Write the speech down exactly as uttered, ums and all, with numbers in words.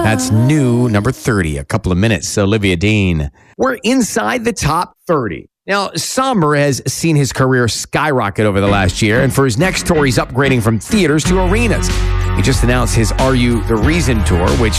That's new number thirty, a couple of minutes. Olivia Dean. We're inside the top thirty. Now, Sommer has seen his career skyrocket over the last year, and for his next tour, he's upgrading from theaters to arenas. He just announced his Are You the Reason tour, which